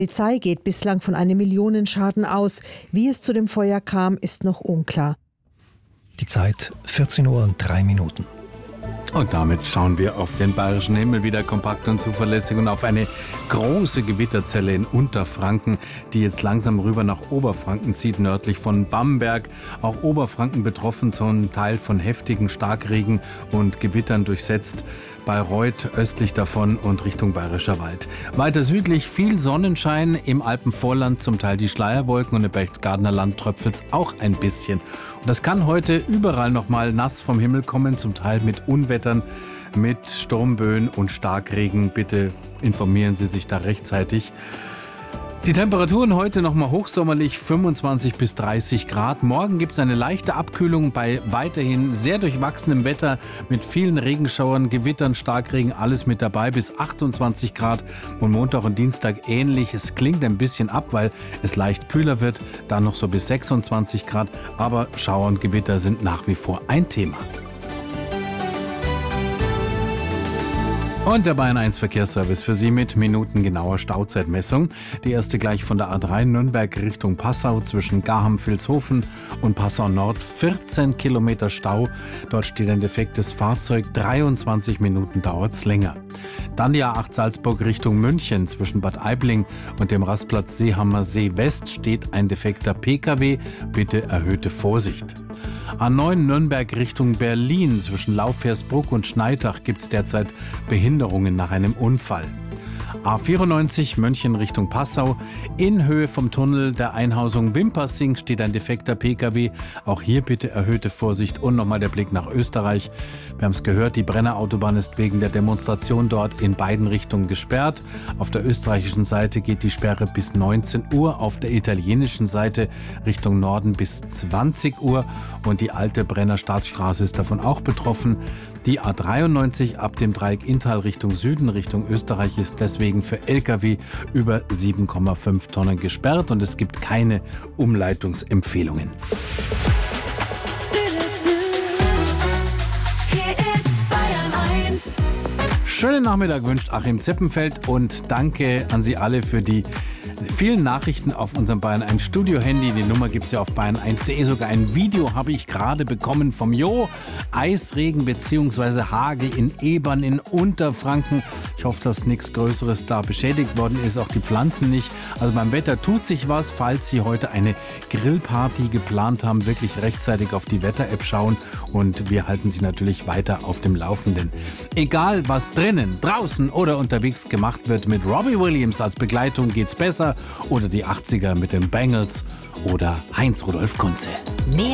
Die Polizei geht bislang von einem Millionenschaden aus. Wie es zu dem Feuer kam, ist noch unklar. Die Zeit 14:03 Uhr. Und damit schauen wir auf den bayerischen Himmel wieder kompakt und zuverlässig und auf eine große Gewitterzelle in Unterfranken, die jetzt langsam rüber nach Oberfranken zieht, nördlich von Bamberg. Auch Oberfranken betroffen, so ein Teil von heftigen Starkregen und Gewittern durchsetzt. Bayreuth östlich davon und Richtung Bayerischer Wald. Weiter südlich viel Sonnenschein, im Alpenvorland zum Teil die Schleierwolken und im Berchtesgadener Land tröpfelt es auch ein bisschen. Und das kann heute überall nochmal nass vom Himmel kommen, zum Teil mit Unwettern, mit Sturmböen und Starkregen. Bitte informieren Sie sich da rechtzeitig. Die Temperaturen heute nochmal hochsommerlich, 25 bis 30 Grad. Morgen gibt es eine leichte Abkühlung bei weiterhin sehr durchwachsenem Wetter mit vielen Regenschauern, Gewittern, Starkregen, alles mit dabei bis 28 Grad. Und Montag und Dienstag ähnlich. Es klingt ein bisschen ab, weil es leicht kühler wird, dann noch so bis 26 Grad. Aber Schauer und Gewitter sind nach wie vor ein Thema. Und der Bayern 1 Verkehrsservice für Sie mit minutengenauer Stauzeitmessung. Die erste gleich von der A3 Nürnberg Richtung Passau zwischen Garham-Vilshofen und Passau Nord. 14 Kilometer Stau. Dort steht ein defektes Fahrzeug. 23 Minuten dauert es länger. Dann die A8 Salzburg Richtung München zwischen Bad Aibling und dem Rastplatz Seehammer See West steht ein defekter Pkw. Bitte erhöhte Vorsicht. A9 Nürnberg Richtung Berlin zwischen Laufhersbruck und Schneidach gibt es derzeit Behinderungen nach einem Unfall. A94 München Richtung Passau. In Höhe vom Tunnel der Einhausung Wimpersing steht ein defekter Pkw. Auch hier bitte erhöhte Vorsicht und nochmal der Blick nach Österreich. Wir haben es gehört, die Brennerautobahn ist wegen der Demonstration dort in beiden Richtungen gesperrt. Auf der österreichischen Seite geht die Sperre bis 19 Uhr, auf der italienischen Seite Richtung Norden bis 20 Uhr. Und die alte Brenner Staatsstraße ist davon auch betroffen. Die A93 ab dem Dreieck Inntal Richtung Süden, Richtung Österreich ist deswegen für Lkw über 7,5 Tonnen gesperrt und es gibt keine Umleitungsempfehlungen. Schönen Nachmittag wünscht Achim Zippenfeld und danke an Sie alle für die vielen Nachrichten auf unserem Bayern 1 Studio-Handy. Die Nummer gibt es ja auf bayern1.de. Sogar ein Video habe ich gerade bekommen vom Jo. Eisregen bzw. Hagel in Ebern in Unterfranken. Ich hoffe, dass nichts Größeres da beschädigt worden ist, auch die Pflanzen nicht. Also beim Wetter tut sich was. Falls Sie heute eine Grillparty geplant haben, wirklich rechtzeitig auf die Wetter-App schauen und wir halten Sie natürlich weiter auf dem Laufenden. Egal, was drinnen, draußen oder unterwegs gemacht wird, mit Robbie Williams als Begleitung geht's besser oder die 80er mit den Bangles oder Heinz Rudolf Kunze.